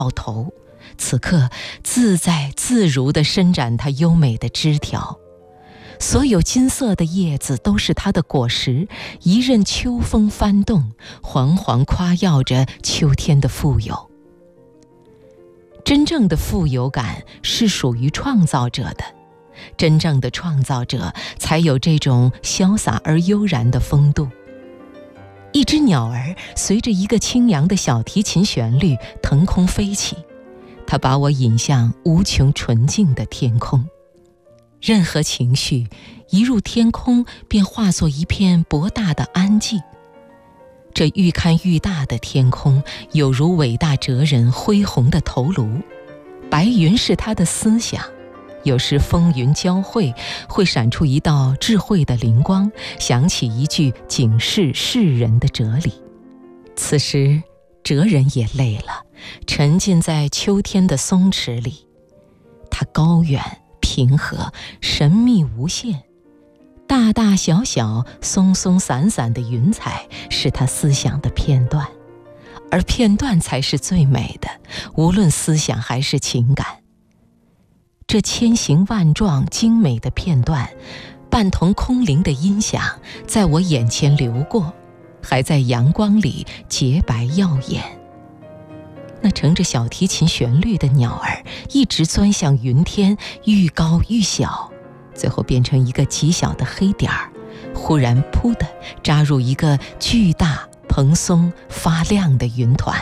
头，此刻自在自如地伸展它优美的枝条。所有金色的叶子都是它的果实，一任秋风翻动，惶惶夸耀着秋天的富有。真正的富有感是属于创造者的，真正的创造者才有这种潇洒而悠然的风度。一只鸟儿随着一个轻扬的小提琴旋律腾空飞起，它把我引向无穷纯净的天空。任何情绪一入天空，便化作一片博大的安寂。这愈看愈大的天空，有如伟大哲人恢宏的头颅。白云是他的思想，有时风云交汇，会闪出一道智慧的灵光，想起一句警示世人的哲理。此时哲人也累了，沉浸在秋天的松池里。它高远平和，神秘无限，大大小小松松散散的云彩是他思想的片段，而片段才是最美的，无论思想还是情感。这千形万状精美的片段，伴同空灵的音响，在我眼前流过，还在阳光里洁白耀眼。那乘着小提琴旋律的鸟儿一直钻向云天，愈高愈小，最后变成一个极小的黑点儿，忽然噗地扎入一个巨大蓬松发亮的云团。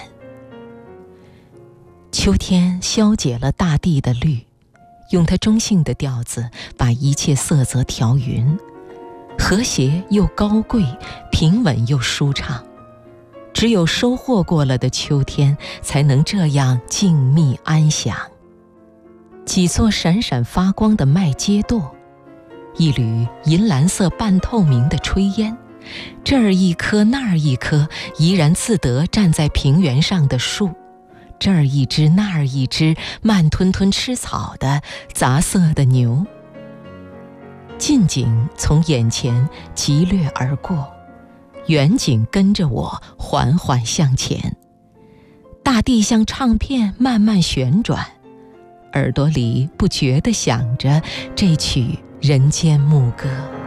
秋天消解了大地的绿，用它中性的调子把一切色泽调匀，和谐又高贵，平稳又舒畅。只有收获过了的秋天，才能这样静谧安详。几座闪闪发光的麦秸垛，一缕银蓝色半透明的炊烟，这儿一棵那儿一棵怡然自得站在平原上的树，这儿一只那儿一只慢吞吞吃草的杂色的牛。近景从眼前疾掠而过，远景跟着我缓缓向前。大地像唱片慢慢旋转，耳朵里不觉地响着这曲人间牧歌。